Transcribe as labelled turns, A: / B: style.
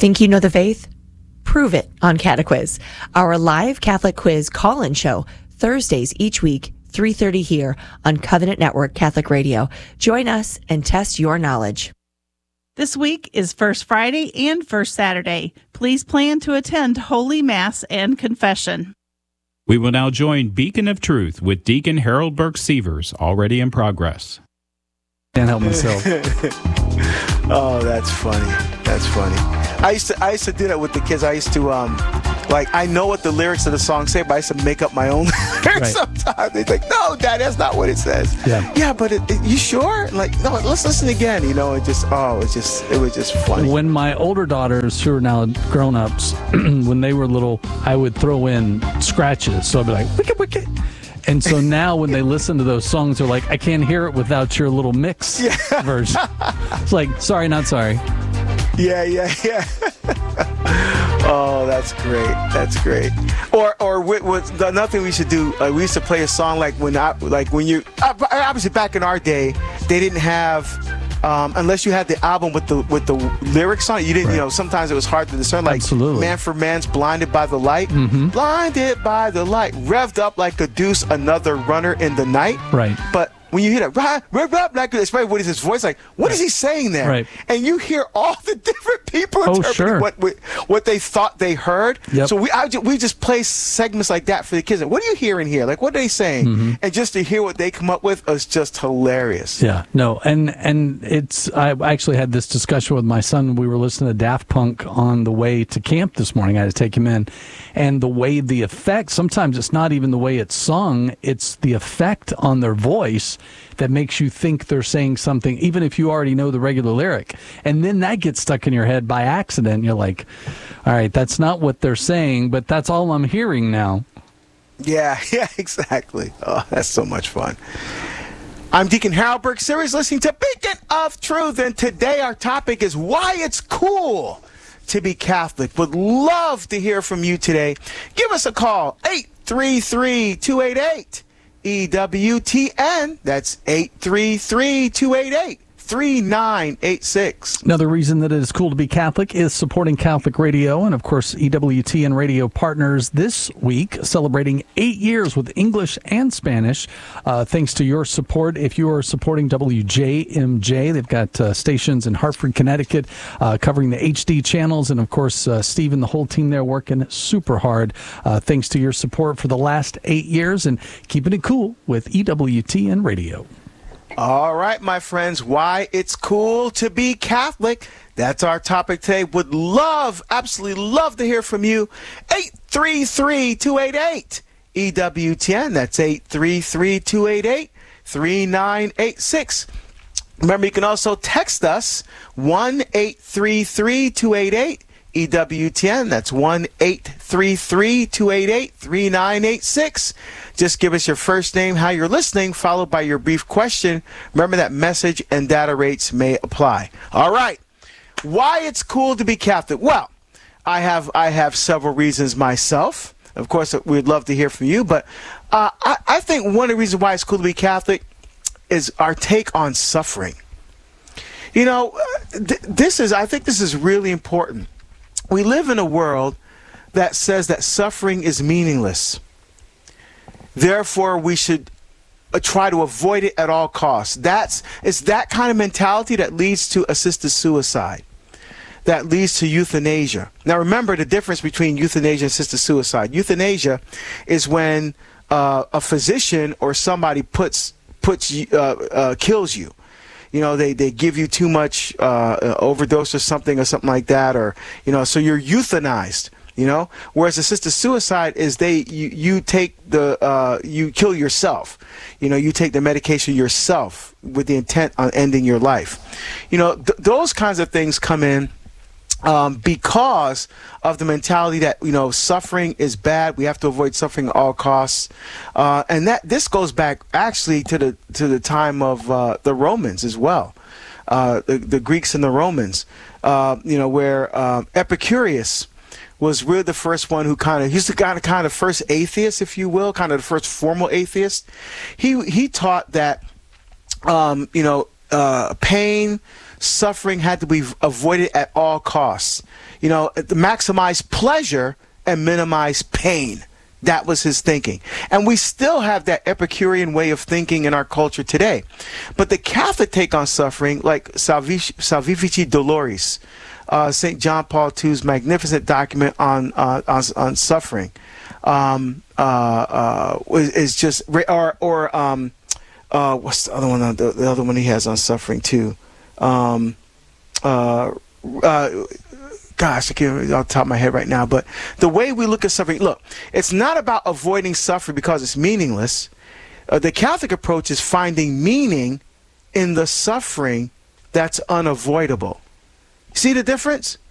A: Think you know the faith? Prove it on CataQuiz, our live Catholic quiz call-in show, Thursdays each week, 3:30 here on Covenant Network Catholic Radio. Join us and test your knowledge.
B: This week is First Friday and First Saturday. Please plan to attend Holy Mass and Confession.
C: We will now join Beacon of Truth with Deacon Harold Burke-Sievers, already in progress.
D: Can't help myself.
E: Oh, that's funny. That's funny. I used to do that with the kids. I used to I know what the lyrics of the song say, but I used to make up my own lyrics sometimes. They're like, "No, Dad, that's not what it says." Yeah, but you sure? Like, no, let's listen again. You know, it was just funny.
D: When my older daughters, who are now grown-ups, when they were little, I would throw in scratches. So I'd be like, "Wicked, wicked." And so now when they listen to those songs, they're like, I can't hear it without your little mix version. It's like, sorry, not sorry.
E: Yeah. Oh, that's great. That's great. Or another thing we should do, we used to play a song obviously back in our day, they didn't have, unless you had the album with the lyrics on it, you didn't, sometimes it was hard to discern. Like,
D: absolutely.
E: Man for Man's Blinded by the Light. Mm-hmm. Blinded by the light. Revved up like a deuce, another runner in the night.
D: Right.
E: But when you hear that, especially what is his voice like? What is he saying there?
D: Right.
E: And you hear all the different people interpreting what they thought they heard.
D: Yep.
E: So we just play segments like that for the kids. What are you hearing here? Like, what are they saying? Mm-hmm. And just to hear what they come up with is just hilarious.
D: Yeah, no, and I actually had this discussion with my son. We were listening to Daft Punk on the way to camp this morning. I had to take him in. And the way the effect, sometimes it's not even the way it's sung, it's the effect on their voice that makes you think they're saying something, even if you already know the regular lyric. And then that gets stuck in your head by accident. You're like, all right, that's not what they're saying, but that's all I'm hearing now.
E: Yeah, exactly. Oh, that's so much fun. I'm Deacon Harold Burke-Sievers, listening to Beacon of Truth, and today our topic is why it's cool to be Catholic. Would love to hear from you today. Give us a call, 833-288-EWTN. That's 833-288-3986.
D: Another reason that it is cool to be Catholic is supporting Catholic Radio, and of course EWTN Radio partners this week celebrating 8 years with English and Spanish. Thanks to your support. If you are supporting WJMJ, they've got stations in Hartford, Connecticut, covering the HD channels, and of course Steve and the whole team there working super hard. Thanks to your support for the last 8 years and keeping it cool with EWTN Radio.
E: All right, my friends, why it's cool to be Catholic. That's our topic today. Would absolutely love to hear from you. 833-288-EWTN. That's 833-288-3986. Remember, you can also text us, 1-833-288-EWTN. That's 1-833-288-3986. Just give us your first name, how you're listening, followed by your brief question. Remember that message and data rates may apply. All right. Why it's cool to be Catholic? Well, I have several reasons myself. Of course, we'd love to hear from you, but I think one of the reasons why it's cool to be Catholic is our take on suffering. You know, I think this is really important. We live in a world that says that suffering is meaningless. Therefore, we should try to avoid it at all costs. It's that kind of mentality that leads to assisted suicide, that leads to euthanasia. Now, remember the difference between euthanasia and assisted suicide. Euthanasia is when a physician or somebody kills you. You know, they give you too much overdose or something like that, or so you're euthanized. Whereas assisted suicide is you kill yourself. You take the medication yourself with the intent on ending your life. Those kinds of things come in because of the mentality that suffering is bad. We have to avoid suffering at all costs, and this goes back actually to the time of the Romans as well, the Greeks and the Romans. Where Epicurus was really the first one who he's the kind of first atheist, if you will, kind of the first formal atheist. He taught that pain, suffering had to be avoided at all costs. You know, maximize pleasure and minimize pain. That was his thinking. And we still have that Epicurean way of thinking in our culture today. But the Catholic take on suffering, like Salvifici Doloris, St. John Paul II's magnificent document on suffering, is just, what's the other one? The other one he has on suffering too. Gosh, I can't remember off the top of my head right now, but the way we look at suffering, look, it's not about avoiding suffering because it's meaningless. The Catholic approach is finding meaning in the suffering that's unavoidable. See the difference?